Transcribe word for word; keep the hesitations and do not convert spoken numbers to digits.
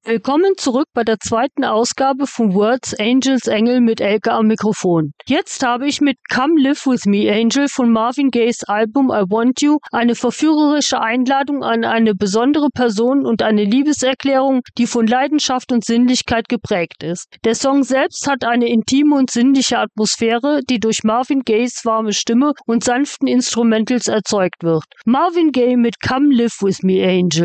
Willkommen zurück bei der zweiten Ausgabe von Words, Angels, Engel mit Elke am Mikrofon. Jetzt habe ich mit Come Live With Me Angel von Marvin Gayes Album I Want You eine verführerische Einladung an eine besondere Person und eine Liebeserklärung, die von Leidenschaft und Sinnlichkeit geprägt ist. Der Song selbst hat eine intime und sinnliche Atmosphäre, die durch Marvin Gayes warme Stimme und sanften Instrumentals erzeugt wird. Marvin Gaye mit Come Live With Me Angel.